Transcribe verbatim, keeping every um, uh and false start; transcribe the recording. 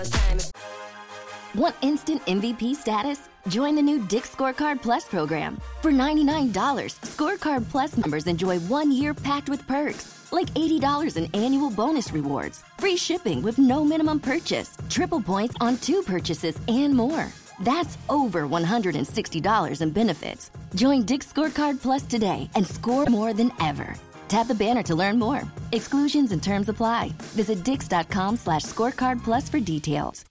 Want instant M V P status? Join the new Dick's Scorecard Plus program. For ninety-nine dollars, Scorecard Plus members enjoy one year packed with perks, like eighty dollars in annual bonus rewards, free shipping with no minimum purchase, triple points on two purchases, and more. That's over one hundred sixty dollars in benefits. Join Dick's Scorecard Plus today and score more than ever. Tap the banner to learn more. Exclusions and terms apply. Visit dix.com slash scorecard plus for details.